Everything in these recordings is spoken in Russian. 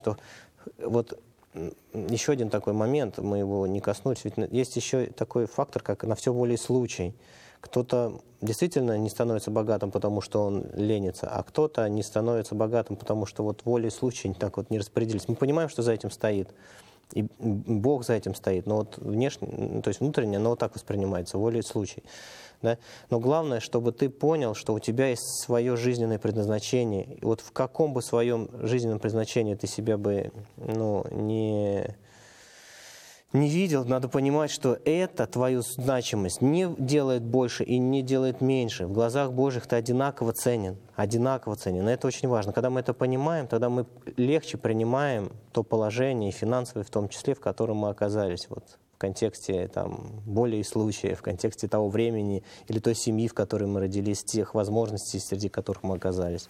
что вот еще один такой момент, мы его не коснулись, ведь есть еще такой фактор, как на все воля и случай. Кто-то действительно не становится богатым, потому что он ленится, а кто-то не становится богатым, потому что вот воля и случай так вот не распорядились. Мы понимаем, что за этим стоит, и Бог за этим стоит, но вот внешне, то есть внутренне, оно вот так воспринимается, воля и случай. Да? Но главное, чтобы ты понял, что у тебя есть свое жизненное предназначение. И вот в каком бы своем жизненном предназначении ты себя бы не видел, надо понимать, что это твою значимость не делает больше и не делает меньше. В глазах Божьих ты одинаково ценен. Одинаково ценен. И это очень важно. Когда мы это понимаем, тогда мы легче принимаем то положение, и финансовое в том числе, в котором мы оказались. Вот в контексте боли и случая, в контексте того времени или той семьи, в которой мы родились, тех возможностей, среди которых мы оказались.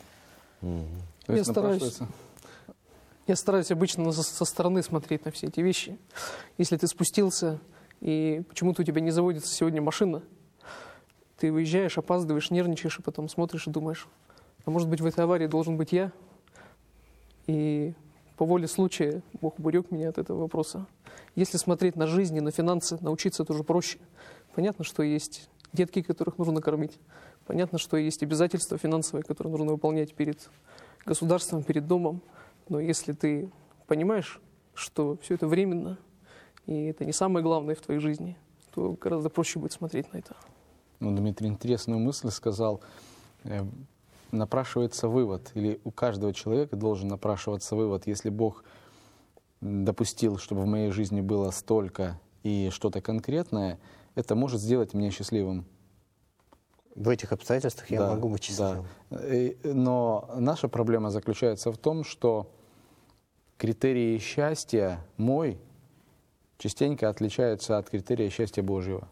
Я стараюсь обычно со стороны смотреть на все эти вещи. Если ты спустился, и почему-то у тебя не заводится сегодня машина, ты выезжаешь, опаздываешь, нервничаешь, и потом смотришь и думаешь, а может быть в этой аварии должен быть я? И по воле случая Бог уберег меня от этого вопроса. Если смотреть на жизнь и на финансы, научиться тоже проще. Понятно, что есть детки, которых нужно кормить. Понятно, что есть обязательства финансовые, которые нужно выполнять перед государством, перед домом. Но если ты понимаешь, что все это временно, и это не самое главное в твоей жизни, то гораздо проще будет смотреть на это. Дмитрий интересную мысль сказал. Напрашивается вывод, или у каждого человека должен напрашиваться вывод, если Бог допустил, чтобы в моей жизни было столько и что-то конкретное, это может сделать меня счастливым. В этих обстоятельствах я могу быть счастливым. Да. Но наша проблема заключается в том, что критерии счастья мой частенько отличаются от критерия счастья Божьего.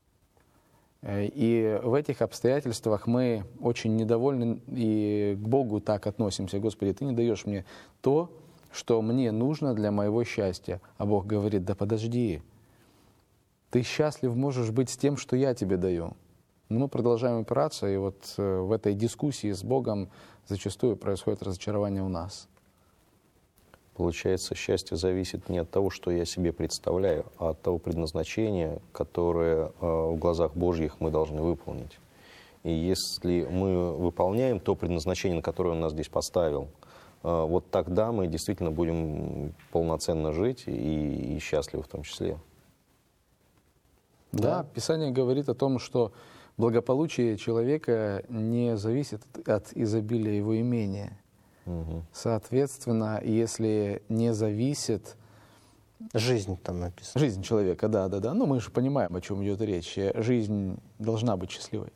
И в этих обстоятельствах мы очень недовольны и к Богу так относимся. Господи, Ты не даешь мне то, что мне нужно для моего счастья. А Бог говорит, да подожди, Ты счастлив можешь быть с тем, что я тебе даю. Но мы продолжаем опираться, и вот в этой дискуссии с Богом зачастую происходит разочарование у нас. Получается, счастье зависит не от того, что я себе представляю, а от того предназначения, которое в глазах Божьих мы должны выполнить. И если мы выполняем то предназначение, на которое Он нас здесь поставил, вот тогда мы действительно будем полноценно жить и счастливы в том числе. Да, Писание говорит о том, что благополучие человека не зависит от изобилия его имения. Соответственно, если не зависит... Жизнь там написано. Жизнь человека, да. Ну, мы же понимаем, о чем идет речь. Жизнь должна быть счастливой.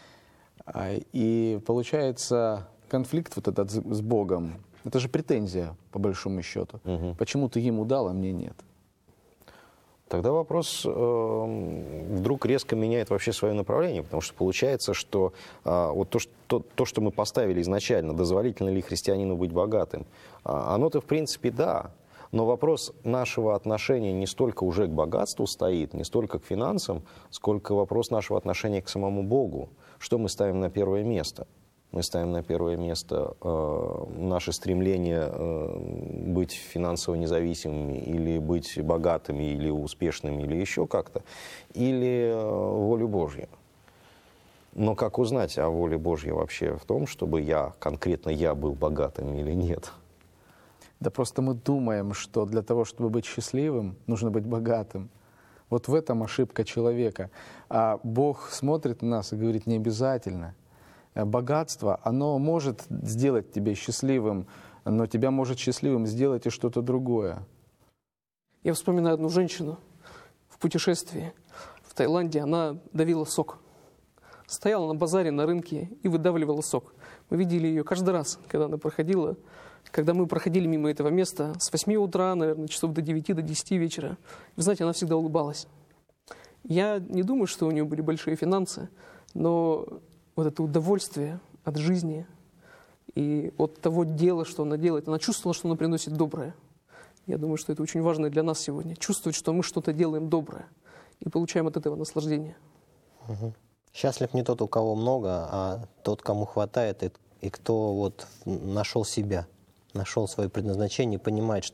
И получается, конфликт вот этот с Богом, это же претензия, по большому счету. Почему ты ему дал, а мне нет? Тогда вопрос вдруг резко меняет вообще свое направление, потому что получается, что вот то, что мы поставили изначально, дозволительно ли христианину быть богатым, оно-то в принципе да, но вопрос нашего отношения не столько уже к богатству стоит, не столько к финансам, сколько вопрос нашего отношения к самому Богу. Что мы ставим на первое место? Мы ставим на первое место наше стремление быть финансово независимыми, или быть богатыми, или успешными, или еще как-то, или волю Божью. Но как узнать о воле Божьей вообще в том, чтобы конкретно я был богатым или нет? Да просто мы думаем, что для того, чтобы быть счастливым, нужно быть богатым. Вот в этом ошибка человека. А Бог смотрит на нас и говорит, не обязательно. Богатство, оно может сделать тебя счастливым, но тебя может счастливым сделать и что-то другое. Я вспоминаю одну женщину в путешествии в Таиланде. Она давила сок. Стояла на базаре, на рынке и выдавливала сок. Мы видели ее каждый раз, когда она проходила. Когда мы проходили мимо этого места с 8 утра, наверное, часов до 9, до 10 вечера. Вы знаете, она всегда улыбалась. Я не думаю, что у нее были большие финансы, но вот это удовольствие от жизни и от того дела, что она делает, она чувствовала, что она приносит доброе. Я думаю, что это очень важно для нас сегодня. Чувствовать, что мы что-то делаем доброе и получаем от этого наслаждение. Счастлив не тот, у кого много, а тот, кому хватает, и кто вот нашел себя. нашел свое предназначение, понимает, что